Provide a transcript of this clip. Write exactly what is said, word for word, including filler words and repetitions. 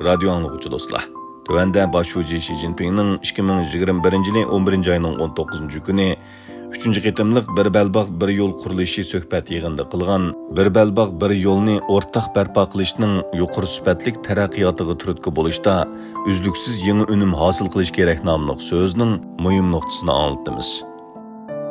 radio anlıqçı dostlar. Tövəndə başçı Xi Jinpingning ikki ming yigirma birinchi yili o'n birinchi ayning o'n to'qqizinchi kuni uchinchi qitimliq bir belbaq bir yo'l qurilishi suhbat yig'inida qilgan bir belbaq bir yo'lni o'rtaq barpo qilishning yuqori sifatlik taraqqiyotiga turtki bo'lishda uzluksiz yangi unum hosil qilish kerak nomli so'zning muhim nuqtasini anglatamiz.